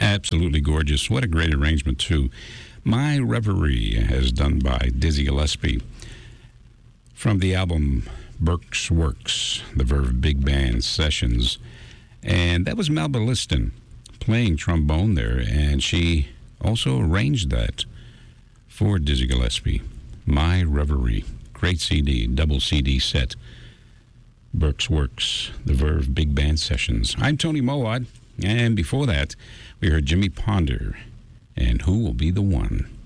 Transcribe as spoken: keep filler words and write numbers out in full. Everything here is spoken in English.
Absolutely gorgeous. What a great arrangement, too. My Reverie, as done by Dizzy Gillespie. From the album Burke's Works, the Verve Big Band Sessions. And that was Melba Liston playing trombone there, and she also arranged that for Dizzy Gillespie. My Reverie. Great C D, double C D set. Burke's Works, the Verve Big Band Sessions. I'm Tony Mowat, and before that, we heard Jimmy Ponder and Who Will Be the One.